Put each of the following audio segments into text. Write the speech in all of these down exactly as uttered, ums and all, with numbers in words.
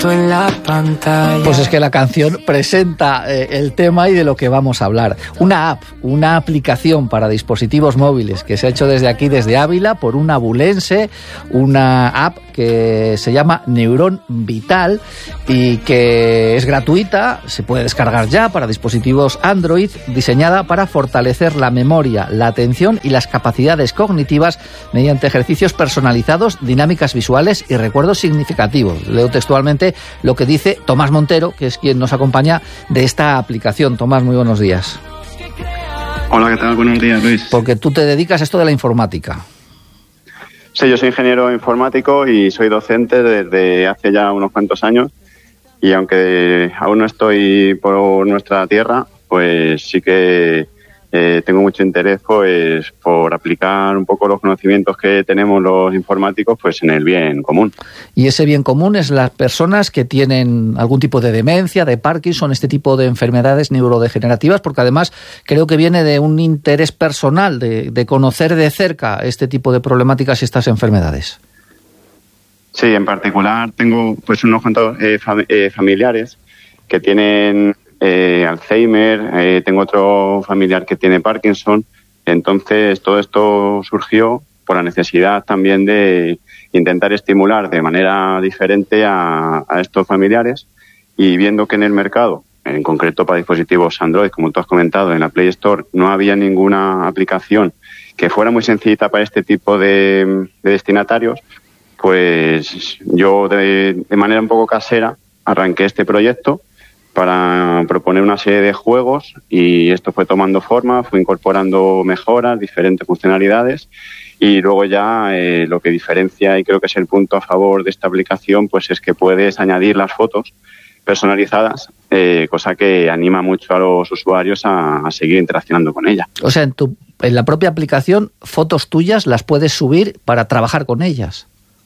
en la pantalla. Pues es que la canción presenta eh, el tema y de lo que vamos a hablar. Una app, una aplicación para dispositivos móviles que se ha hecho desde aquí, desde Ávila, por un abulense, una app que se llama Neurón Vital y que es gratuita, se puede descargar ya para dispositivos Android, diseñada para fortalecer la memoria, la atención y las capacidades cognitivas mediante ejercicios personalizados, dinámicas visuales y recuerdos significativos. Leo textualmente lo que dice Tomás Montero, que es quien nos acompaña de esta aplicación. Tomás, muy buenos días. Hola, ¿qué tal? Buenos días, Luis. Porque tú te dedicas a esto de la informática. Sí, yo soy ingeniero informático y soy docente desde hace ya unos cuantos años, y aunque aún no estoy por nuestra tierra, pues sí que eh, tengo mucho interés pues por aplicar un poco los conocimientos que tenemos los informáticos pues en el bien común. Y ese bien común es las personas que tienen algún tipo de demencia, de Parkinson, este tipo de enfermedades neurodegenerativas, porque además creo que viene de un interés personal de, de conocer de cerca este tipo de problemáticas y estas enfermedades. Sí, en particular tengo pues unos cuantos eh, fam- eh, familiares que tienen eh, Alzheimer, eh, tengo otro familiar que tiene Parkinson. Entonces todo esto surgió por la necesidad también de intentar estimular de manera diferente a, a estos familiares, y viendo que en el mercado, en concreto para dispositivos Android, como tú has comentado, en la Play Store no había ninguna aplicación que fuera muy sencillita para este tipo de, de destinatarios, pues yo de, de manera un poco casera arranqué este proyecto para proponer una serie de juegos, y esto fue tomando forma, fue incorporando mejoras, diferentes funcionalidades, y luego ya eh, lo que diferencia, y creo que es el punto a favor de esta aplicación, pues es que puedes añadir las fotos personalizadas, eh, cosa que anima mucho a los usuarios a, a seguir interaccionando con ella. O sea, en, tu, en la propia aplicación, fotos tuyas las puedes subir para trabajar con ellas.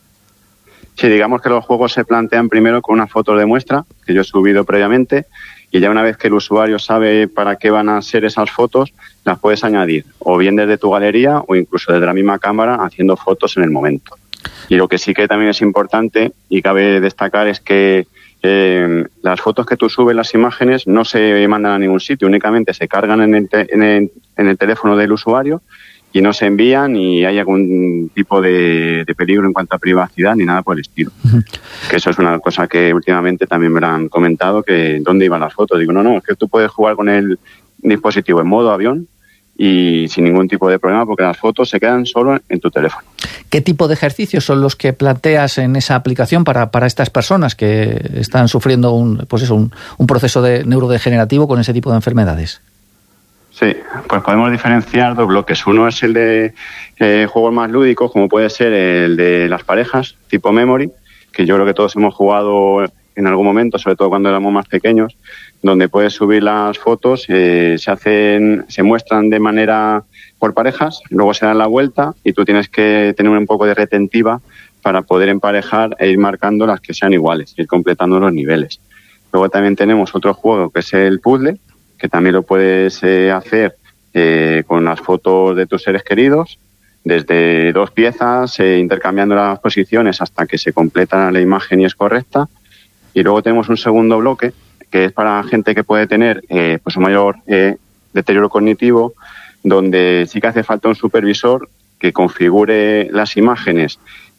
Sí, digamos que los juegos se plantean primero con una foto de muestra que yo he subido previamente, y ya una vez que el usuario sabe para qué van a ser esas fotos, las puedes añadir o bien desde tu galería o incluso desde la misma cámara haciendo fotos en el momento. Y lo que sí que también es importante y cabe destacar es que eh, las fotos que tú subes, las imágenes, no se mandan a ningún sitio, únicamente se cargan en el, te- en el, en el teléfono del usuario y no se envían, y hay algún tipo de, de peligro en cuanto a privacidad ni nada por el estilo. Uh-huh. Que eso es una cosa que últimamente también me han comentado, que dónde iban las fotos. Digo, no, no, es que tú puedes jugar con el dispositivo en modo avión y sin ningún tipo de problema, porque las fotos se quedan solo en tu teléfono. ¿Qué tipo de ejercicios son los que planteas en esa aplicación para, para estas personas que están sufriendo un, pues eso, un, un proceso de neurodegenerativo con ese tipo de enfermedades? Sí, pues podemos diferenciar dos bloques. Uno es el de eh, juegos más lúdicos, como puede ser el de las parejas, tipo Memory, que yo creo que todos hemos jugado en algún momento, sobre todo cuando éramos más pequeños, donde puedes subir las fotos, eh, se hacen, se muestran de manera por parejas, luego se dan la vuelta y tú tienes que tener un poco de retentiva para poder emparejar e ir marcando las que sean iguales, ir completando los niveles. Luego también tenemos otro juego que es el puzzle, que también lo puedes eh, hacer eh, con las fotos de tus seres queridos, desde dos piezas, eh, intercambiando las posiciones hasta que se completa la imagen y es correcta. Y luego tenemos un segundo bloque, que es para gente que puede tener eh, pues un mayor eh, deterioro cognitivo, donde sí que hace falta un supervisor que configure las imágenes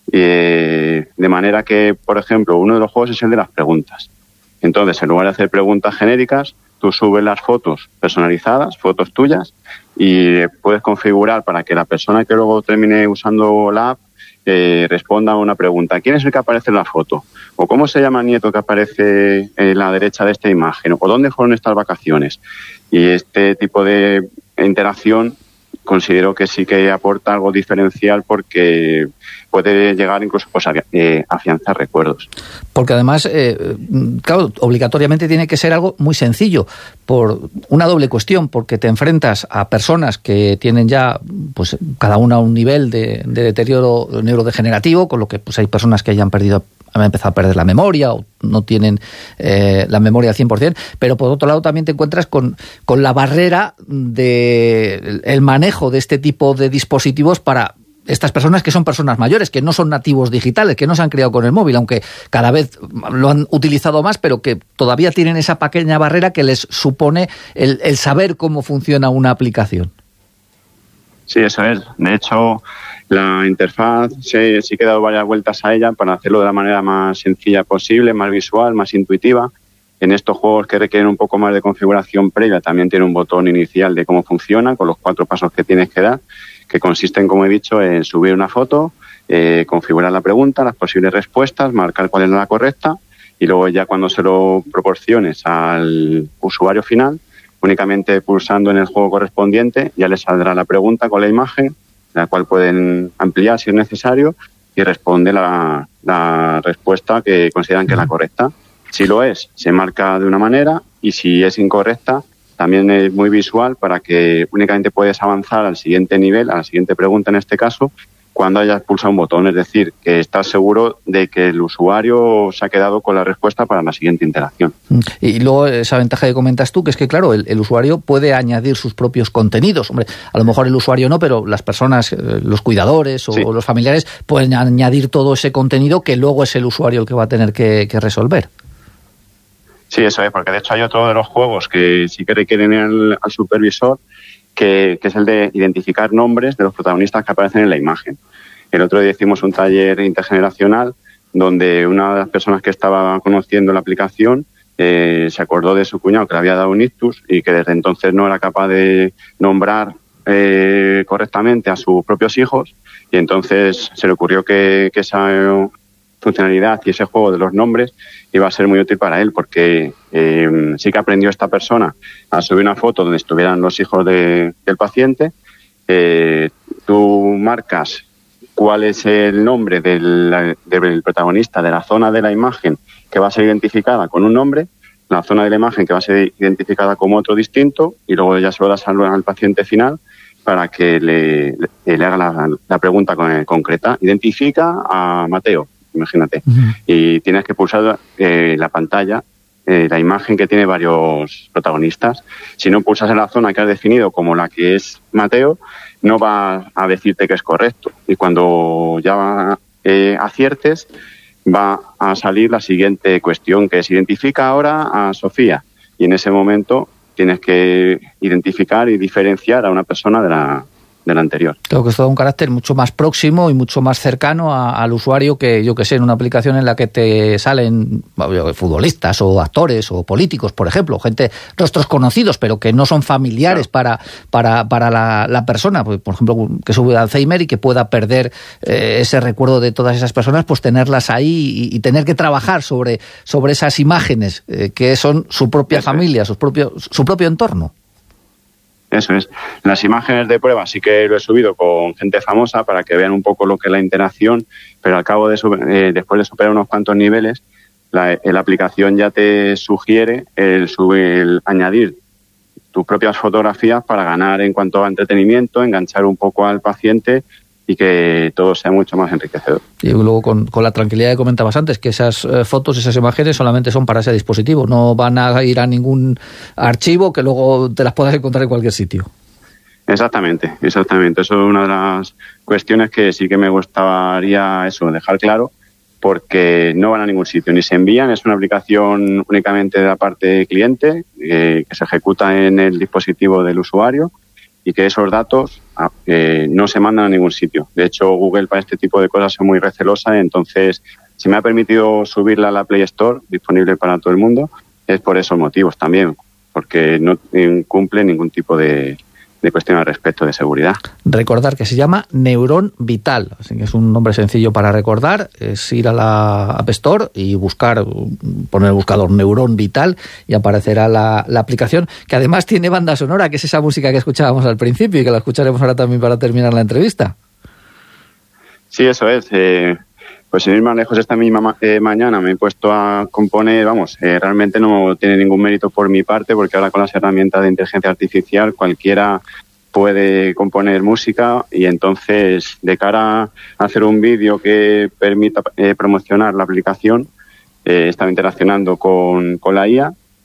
eh, de manera que, por ejemplo, uno de los juegos es el de las preguntas. Entonces, en lugar de hacer preguntas genéricas, tú subes las fotos personalizadas, fotos tuyas, y puedes configurar para que la persona que luego termine usando la app eh, responda a una pregunta. ¿Quién es el que aparece en la foto? ¿O cómo se llama el nieto que aparece en la derecha de esta imagen? ¿O dónde fueron estas vacaciones? Y este tipo de interacción considero que sí que aporta algo diferencial, porque puede llegar incluso pues, a eh, afianzar recuerdos. Porque además, eh, claro, obligatoriamente tiene que ser algo muy sencillo, por una doble cuestión, porque te enfrentas a personas que tienen ya, pues cada una un nivel de, de deterioro neurodegenerativo, con lo que pues hay personas que hayan perdido, han empezado a perder la memoria o no tienen eh, la memoria al cien por ciento, pero por otro lado también te encuentras con, con la barrera de el manejo de este tipo de dispositivos para estas personas que son personas mayores, que no son nativos digitales, que no se han criado con el móvil, aunque cada vez lo han utilizado más, pero que todavía tienen esa pequeña barrera que les supone el, el saber cómo funciona una aplicación. Sí, eso es. De hecho, la interfaz sí, sí que he dado varias vueltas a ella para hacerlo de la manera más sencilla posible, más visual, más intuitiva. En estos juegos que requieren un poco más de configuración previa, también tiene un botón inicial de cómo funciona, con los cuatro pasos que tienes que dar, que consisten, como he dicho, en subir una foto, eh, configurar la pregunta, las posibles respuestas, marcar cuál es la correcta, y luego ya cuando se lo proporciones al usuario final, únicamente pulsando en el juego correspondiente, ya le saldrá la pregunta con la imagen, la cual pueden ampliar si es necesario, y responde la, la respuesta que consideran que es la correcta. Si lo es, se marca de una manera, y si es incorrecta, también es muy visual para que únicamente puedes avanzar al siguiente nivel, a la siguiente pregunta en este caso, cuando hayas pulsado un botón. Es decir, que estás seguro de que el usuario se ha quedado con la respuesta para la siguiente interacción. Y luego esa ventaja que comentas tú, que es que, claro, el, el usuario puede añadir sus propios contenidos. Hombre, a lo mejor el usuario no, pero las personas, los cuidadores o sí. los familiares pueden añadir todo ese contenido que luego es el usuario el que va a tener que, que resolver. Sí, eso es, porque de hecho hay otro de los juegos que sí que requieren al, al supervisor, que, que es el de identificar nombres de los protagonistas que aparecen en la imagen. El otro día hicimos un taller intergeneracional donde una de las personas que estaba conociendo la aplicación eh, se acordó de su cuñado que le había dado un ictus y que desde entonces no era capaz de nombrar eh, correctamente a sus propios hijos, y entonces se le ocurrió que, que esa funcionalidad y ese juego de los nombres iba a ser muy útil para él, porque eh, sí que aprendió esta persona a subir una foto donde estuvieran los hijos de, del paciente. Eh, tú marcas cuál es el nombre del, del protagonista de la zona de la imagen que va a ser identificada con un nombre, la zona de la imagen que va a ser identificada como otro distinto, y luego ya se lo das al, al paciente final para que le, le, le haga la, la pregunta con, concreta. Identifica a Mateo, imagínate, uh-huh. y tienes que pulsar eh, la pantalla, eh, la imagen que tiene varios protagonistas. Si no pulsas en la zona que has definido como la que es Mateo, no va a decirte que es correcto. Y cuando ya eh, aciertes, va a salir la siguiente cuestión, que es identifica ahora a Sofía. Y en ese momento tienes que identificar y diferenciar a una persona de la del anterior. Creo que es todo un carácter mucho más próximo y mucho más cercano a, al usuario que, yo que sé, en una aplicación en la que te salen futbolistas o actores o políticos, por ejemplo, gente, rostros conocidos, pero que no son familiares, claro, para, para, para la, la persona, por ejemplo, que sufre Alzheimer y que pueda perder eh, ese recuerdo de todas esas personas, pues tenerlas ahí y, y tener que trabajar sobre, sobre esas imágenes eh, que son su propia Eso familia, sus propio, su propio entorno. Eso es. Las imágenes de prueba sí que lo he subido con gente famosa para que vean un poco lo que es la interacción, pero al cabo de eh, después de superar unos cuantos niveles, la, la aplicación ya te sugiere el, subir, el añadir tus propias fotografías para ganar en cuanto a entretenimiento, enganchar un poco al paciente y que todo sea mucho más enriquecedor. Y luego con, con la tranquilidad que comentabas antes, que esas eh, fotos, esas imágenes solamente son para ese dispositivo, no van a ir a ningún archivo que luego te las puedas encontrar en cualquier sitio. Exactamente, exactamente. Eso es una de las cuestiones que sí que me gustaría eso, dejar claro, porque no van a ningún sitio, ni se envían, es una aplicación únicamente de la parte cliente, eh, que se ejecuta en el dispositivo del usuario, y que esos datos eh, no se mandan a ningún sitio. De hecho, Google para este tipo de cosas es muy recelosa, entonces si me ha permitido subirla a la Play Store, disponible para todo el mundo, es por esos motivos también, porque no incumple ningún tipo de, de cuestión al respecto de seguridad. Recordar que se llama Neuron Vital, así que es un nombre sencillo para recordar, es ir a la App Store y buscar, poner el buscador Neuron Vital y aparecerá la, la aplicación, que además tiene banda sonora, que es esa música que escuchábamos al principio y que la escucharemos ahora también para terminar la entrevista. Sí, eso es. Eh, pues sin ir más lejos, esta misma ma- eh, mañana me he puesto a componer, vamos, eh, realmente no tiene ningún mérito por mi parte, porque ahora con las herramientas de inteligencia artificial cualquiera puede componer música, y entonces de cara a hacer un vídeo que permita eh, promocionar la aplicación, eh, estaba interaccionando con, con la I A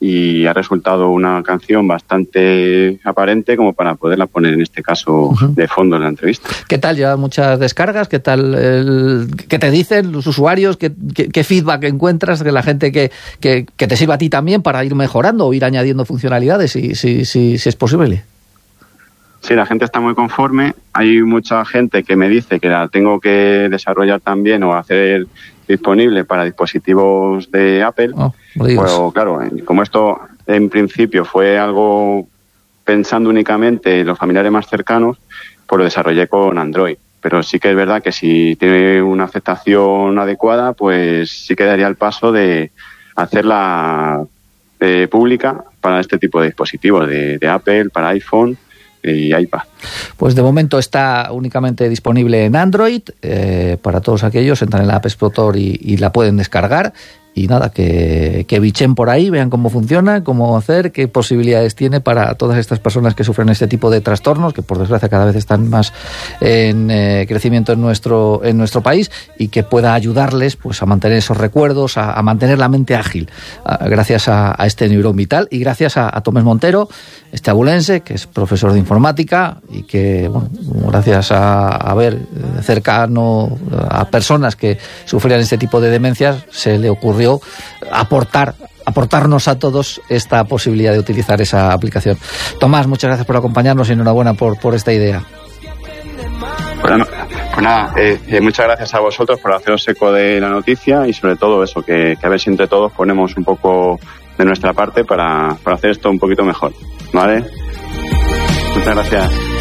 y ha resultado una canción bastante aparente como para poderla poner en este caso uh-huh. de fondo en la entrevista. ¿Qué tal? ¿Lleva muchas descargas? ¿Qué tal? El... ¿Qué te dicen los usuarios? ¿Qué, qué, qué feedback encuentras de la gente que, que, que te sirva a ti también para ir mejorando o ir añadiendo funcionalidades si, si, si, si es posible? Sí, la gente está muy conforme. Hay mucha gente que me dice que la tengo que desarrollar también o hacer disponible para dispositivos de Apple. Oh, pues claro, como esto en principio fue algo pensando únicamente en los familiares más cercanos, pues lo desarrollé con Android. Pero sí que es verdad que si tiene una aceptación adecuada, pues sí que daría el paso de hacerla eh, pública para este tipo de dispositivos, de, de Apple, para iPhone y iPad. Pues de momento está únicamente disponible en Android, eh, para todos aquellos, entran en la App Store y, y la pueden descargar. Y nada, que, que bichen por ahí, vean cómo funciona, cómo hacer, qué posibilidades tiene para todas estas personas que sufren este tipo de trastornos, que por desgracia cada vez están más en eh, crecimiento en nuestro en nuestro país, y que pueda ayudarles pues a mantener esos recuerdos, a, a mantener la mente ágil, a, gracias a, a este Neurón Vital, y gracias a, a Tomás Montero, este abulense, que es profesor de informática, y que, bueno, gracias a, a ver cercano a personas que sufrían este tipo de demencias, se le ocurrió aportar aportarnos a todos esta posibilidad de utilizar esa aplicación. Tomás, muchas gracias por acompañarnos y enhorabuena por, por esta idea. Bueno, pues nada, eh, eh, muchas gracias a vosotros por haceros eco de la noticia y sobre todo eso, que, que a ver si entre todos ponemos un poco de nuestra parte para, para hacer esto un poquito mejor, ¿vale? Muchas gracias.